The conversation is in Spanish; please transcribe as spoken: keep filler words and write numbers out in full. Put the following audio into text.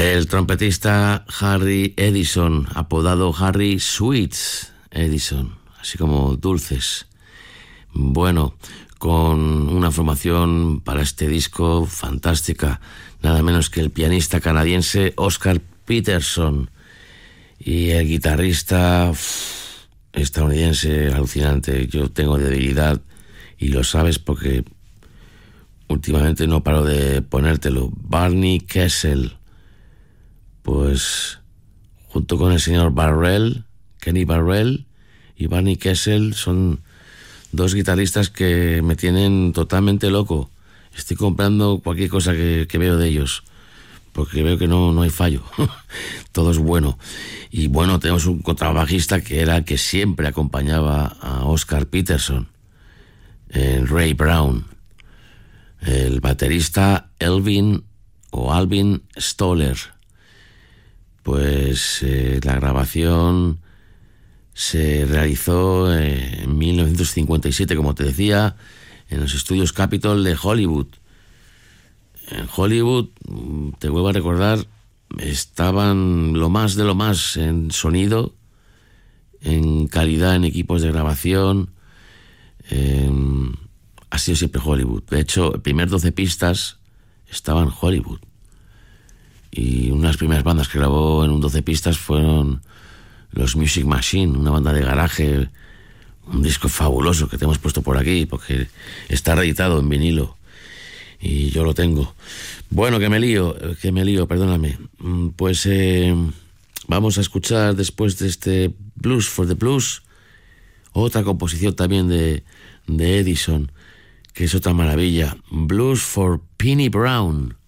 El trompetista Harry Edison, apodado Harry Sweets Edison, así como dulces. Bueno, con una formación para este disco fantástica, nada menos que el pianista canadiense Oscar Peterson y el guitarrista uff, estadounidense alucinante. Yo tengo debilidad y lo sabes porque últimamente no paro de ponértelo. Barney Kessel, pues junto con el señor Barrell, Kenny Barrell y Barney Kessel son dos guitarristas que me tienen totalmente loco. Estoy comprando cualquier cosa que, que veo de ellos, porque veo que no, no hay fallo. Todo es bueno. Y bueno, tenemos un contrabajista que era el que siempre acompañaba a Oscar Peterson, el Ray Brown. El baterista Elvin o Alvin Stoller. Pues eh, la grabación se realizó eh, en mil novecientos cincuenta y siete, como te decía, en los estudios Capitol de Hollywood. En Hollywood, te vuelvo a recordar, estaban lo más de lo más en sonido, en calidad en equipos de grabación. Eh, ha sido siempre Hollywood. De hecho, el primer doce pistas estaba en Hollywood. Y una de las primeras bandas que grabó en un doce pistas fueron los Music Machine, una banda de garaje, un disco fabuloso que te hemos puesto por aquí porque está reeditado en vinilo y yo lo tengo. Bueno, que me lío, que me lío, perdóname. Pues eh, vamos a escuchar después de este Blues for the Blues otra composición también de, de Edison, que es otra maravilla. Blues for Penny Brown.